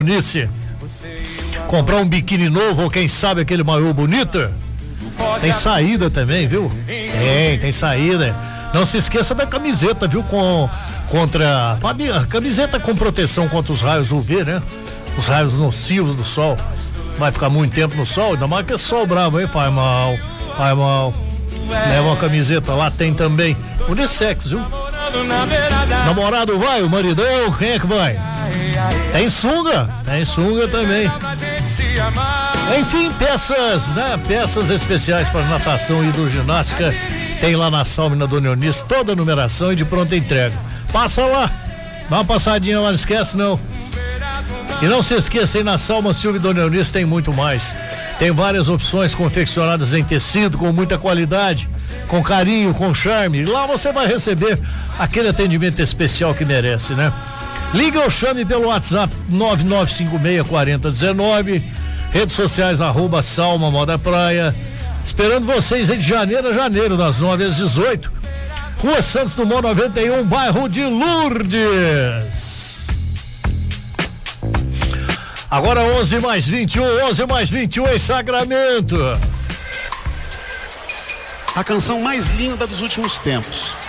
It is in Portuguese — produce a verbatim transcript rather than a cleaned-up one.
planície. Comprar um biquíni novo ou quem sabe aquele maiô bonito. Tem saída também, viu? Tem, tem saída. Não se esqueça da camiseta, viu? Com, contra. Camiseta com proteção contra os raios U V, né? Os raios nocivos do sol. Vai ficar muito tempo no sol, ainda mais que é sol bravo, hein? Faz mal, faz mal. Leva uma camiseta lá, tem também. Unissex, viu? Namorado vai, o maridão, quem é que vai? Tem sunga, tem sunga também. Enfim, peças, né? Peças especiais para natação e hidroginástica. Tem lá na Salma Dona Eunice toda a numeração e de pronta entrega. Passa lá, dá uma passadinha lá, não esquece não. E não se esqueça, aí na Salma Silva e Dona Eunice tem muito mais. Tem várias opções confeccionadas em tecido com muita qualidade, com carinho, com charme. E lá você vai receber aquele atendimento especial que merece, né? Liga ou chame pelo WhatsApp nove nove cinco seis, quatro zero um nove, redes sociais arroba Salma Moda Praia. Esperando vocês em de janeiro a janeiro, das nove às dezoito. Rua Santos Dumont noventa e um, bairro de Lourdes. Agora onze mais vinte e um, onze mais vinte e um em Sacramento. A canção mais linda dos últimos tempos.